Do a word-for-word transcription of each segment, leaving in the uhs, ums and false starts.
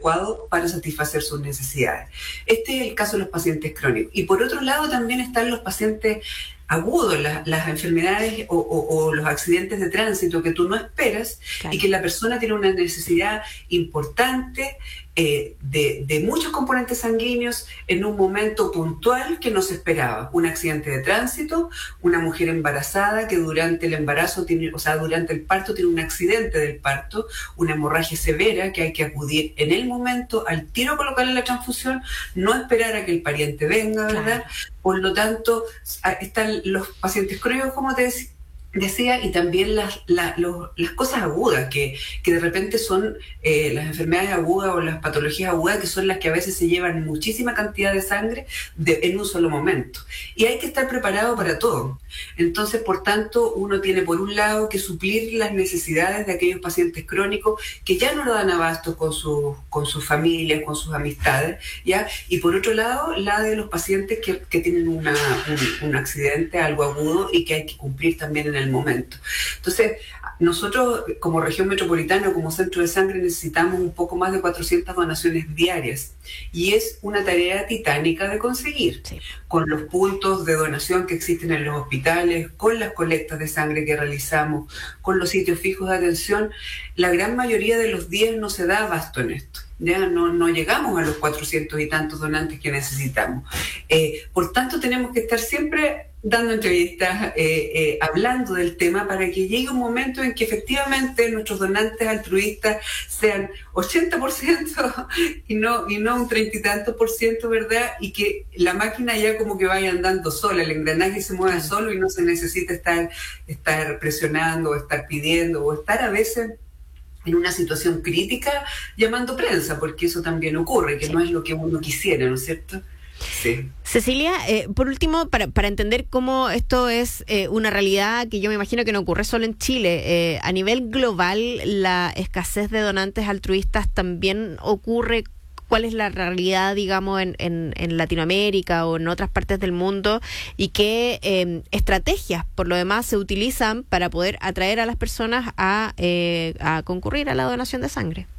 adecuado para satisfacer sus necesidades. Este es el caso de los pacientes crónicos. Y por otro lado también están los pacientes agudos, las, las enfermedades o, o, o los accidentes de tránsito que tú no esperas, claro, y que la persona tiene una necesidad importante eh, de, de muchos componentes sanguíneos en un momento puntual que no se esperaba. Un accidente de tránsito, una mujer embarazada que durante el embarazo, tiene, o sea, durante el parto tiene un accidente del parto, una hemorragia severa que hay que acudir en el momento, al tiro a colocarle la transfusión, no esperar a que el pariente venga, ¿verdad? Claro. Por lo tanto, están los pacientes crónicos, como te decía, decía y también las, la, los, las cosas agudas, que, que de repente son eh, las enfermedades agudas o las patologías agudas, que son las que a veces se llevan muchísima cantidad de sangre de, en un solo momento. Y hay que estar preparado para todo. Entonces, por tanto, uno tiene por un lado que suplir las necesidades de aquellos pacientes crónicos que ya no lo dan abasto con, su, con sus familias, con sus amistades, ¿ya? Y por otro lado, la de los pacientes que, que tienen una, un, un accidente, algo agudo, y que hay que cumplir también en el momento. Entonces, nosotros como región metropolitana, como centro de sangre, necesitamos un poco más de cuatrocientas donaciones diarias, y es una tarea titánica de conseguir, sí, con los puntos de donación que existen en los hospitales, con las colectas de sangre que realizamos, con los sitios fijos de atención. La gran mayoría de los días no se da abasto en esto. Ya no, no llegamos a los cuatrocientos y tantos donantes que necesitamos. Eh, por tanto, tenemos que estar siempre dando entrevistas, eh, eh, hablando del tema, para que llegue un momento en que efectivamente nuestros donantes altruistas sean ochenta por ciento y no, y no un treinta y tantos por ciento, ¿verdad? Y que la máquina ya como que vaya andando sola, el engranaje se mueva solo y no se necesita estar, estar presionando o estar pidiendo o estar a veces en una situación crítica llamando prensa, porque eso también ocurre, que sí, no es lo que uno quisiera, ¿no es cierto? Sí. Cecilia, eh, por último, para, para entender cómo esto es eh, una realidad que yo me imagino que no ocurre solo en Chile, eh, a nivel global, la escasez de donantes altruistas también ocurre. ¿Cuál es la realidad, digamos, en, en, en Latinoamérica o en otras partes del mundo? ¿Y qué eh, estrategias, por lo demás, se utilizan para poder atraer a las personas a, eh, a concurrir a la donación de sangre?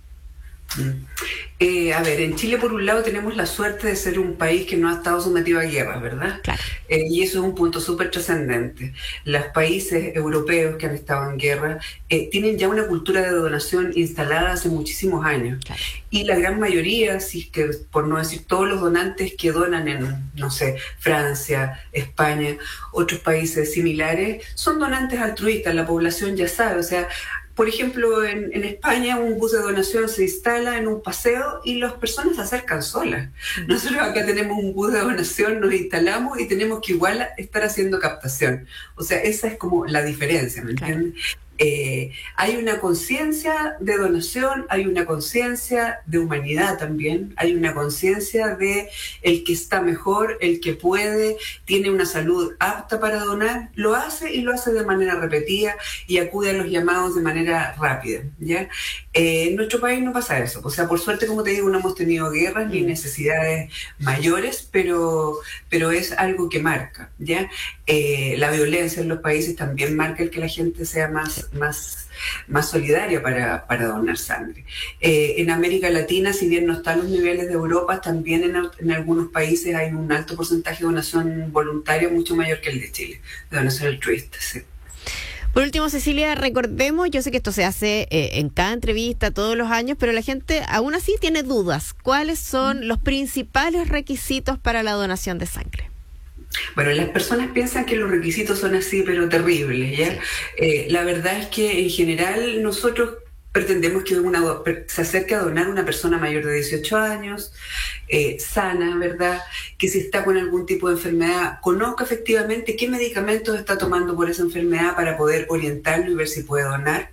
Eh, a ver, en Chile por un lado tenemos la suerte de ser un país que no ha estado sometido a guerras, ¿verdad? Claro. Eh, y eso es un punto súper trascendente. Los países europeos que han estado en guerra eh, tienen ya una cultura de donación instalada hace muchísimos años. Claro. Y la gran mayoría, si es que por no decir todos los donantes que donan en, no sé, Francia, España, otros países similares, son donantes altruistas, la población ya sabe, o sea, por ejemplo, en, en España un bus de donación se instala en un paseo y las personas se acercan solas. Nosotros acá tenemos un bus de donación, nos instalamos y tenemos que igual estar haciendo captación. O sea, esa es como la diferencia, ¿me entiendes? Claro. Eh, hay una conciencia de donación, hay una conciencia de humanidad también, hay una conciencia de el que está mejor, el que puede, tiene una salud apta para donar, lo hace y lo hace de manera repetida y acude a los llamados de manera rápida, ¿ya? Eh, en nuestro país no pasa eso, o sea, por suerte, como te digo, no hemos tenido guerras ni necesidades mayores, pero, pero es algo que marca, ¿ya? Eh, la violencia en los países también marca el que la gente sea más más, más solidaria para, para donar sangre. Eh, en América Latina, si bien no están los niveles de Europa, también en, en algunos países hay un alto porcentaje de donación voluntaria, mucho mayor que el de Chile, de donación altruista, sí. Por último, Cecilia, recordemos, yo sé que esto se hace eh, en cada entrevista todos los años, pero la gente aún así tiene dudas. ¿Cuáles son los principales requisitos para la donación de sangre? Bueno, las personas piensan que los requisitos son así, pero terribles, ¿ya? Sí. Eh, la verdad es que en general nosotros pretendemos que una, se acerque a donar una persona mayor de dieciocho años, eh, sana, ¿verdad? Que si está con algún tipo de enfermedad, conozca efectivamente qué medicamentos está tomando por esa enfermedad para poder orientarlo y ver si puede donar.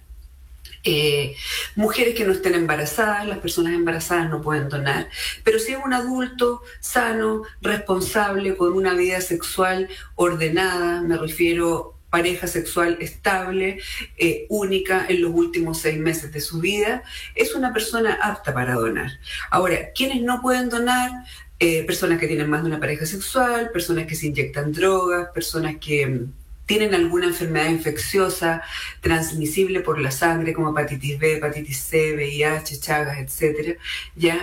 Eh, mujeres que no estén embarazadas, las personas embarazadas no pueden donar, pero si es un adulto sano, responsable, con una vida sexual ordenada, me refiero pareja sexual estable, eh, única en los últimos seis meses de su vida, es una persona apta para donar. Ahora, ¿quiénes no pueden donar? Eh, personas que tienen más de una pareja sexual, personas que se inyectan drogas, personas que tienen alguna enfermedad infecciosa transmisible por la sangre, como hepatitis B, hepatitis C, V I H, Chagas, etcétera, ¿ya?